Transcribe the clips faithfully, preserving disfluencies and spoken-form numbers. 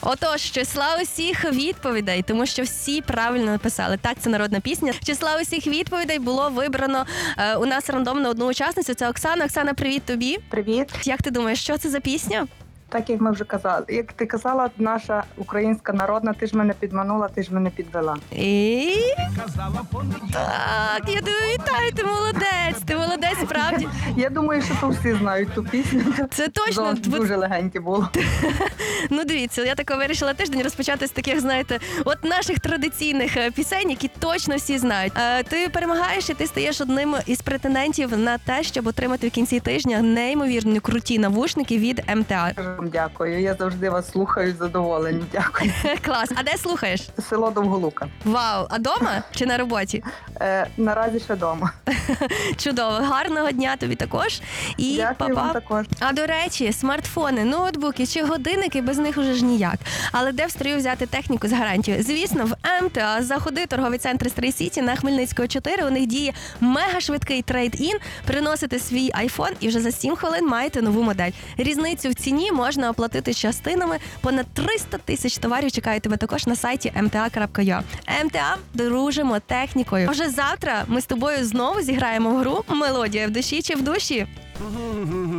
Отож, числа усіх відповідей, тому що всі правильно написали. Так, це народна пісня. Числа усіх відповідей було вибрано е, у нас рандомно одну учасницю. Це Оксана. Оксана, привіт тобі. Привіт. Як ти думаєш, що це за пісня? Так, як ми вже казали. Як ти казала, наша українська народна, ти ж мене підманула, ти ж мене підвела. І... Так, я тебе вітаю, ти молодець, ти молодець, справді. Я думаю, що то всі знають ту пісню. Це точно. Золото дуже легеньке було. Ну, дивіться, я тако вирішила тиждень розпочати з таких, знаєте, от наших традиційних е, пісень, які точно всі знають. Е, ти перемагаєш і ти стаєш одним із претендентів на те, щоб отримати в кінці тижня неймовірно круті навушники від ем те а. Дякую. Я завжди вас слухаю з задоволенням. Дякую. Клас. А де слухаєш? Село Довголука. Вау. А дома чи на роботі? Е, наразі ще вдома. Чудово. Гарного дня тобі також. І Дякую па-па. вам також. А до речі, смартфони, ноутбуки чи годинники, без них уже ж ніяк. Але де в строю взяти техніку з гарантією? Звісно, в ем те а. Заходи, торговий центр Стрий Сіті на Хмельницького чотири. У них діє мегашвидкий трейд-ін. Приносите свій айфон і вже за сім хвилин маєте нову модель. Різницю в ціні можна оплатити частинами. Понад триста тисяч товарів чекають тебе також на сайті ем те а крапка ю а. ем те а – дружимо технікою. Вже завтра ми з тобою знову зіграємо в гру «Мелодія в душі чи в душі».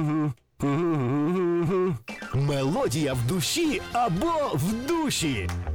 Мелодія в душі або в душі.